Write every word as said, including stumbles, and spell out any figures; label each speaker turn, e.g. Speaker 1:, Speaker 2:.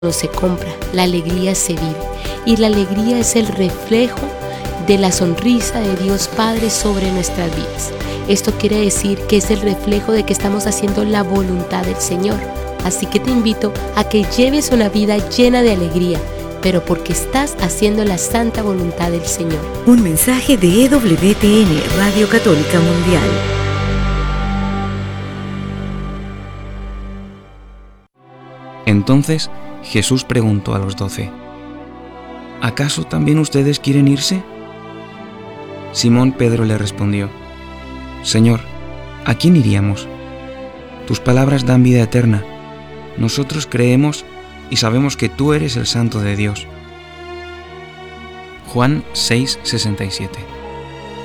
Speaker 1: no se compra, la alegría se vive, y la alegría es el reflejo de la sonrisa de Dios Padre sobre nuestras vidas. Esto quiere decir que es el reflejo de que estamos haciendo la voluntad del Señor. Así que te invito a que lleves una vida llena de alegría, pero porque estás haciendo la santa voluntad del Señor.
Speaker 2: Un mensaje de E W T N, Radio Católica Mundial.
Speaker 3: Entonces Jesús preguntó a los doce: ¿acaso también ustedes quieren irse? Simón Pedro le respondió: Señor, ¿a quién iríamos? Tus palabras dan vida eterna. Nosotros creemos y sabemos que tú eres el Santo de Dios. Juan seis, sesenta y siete.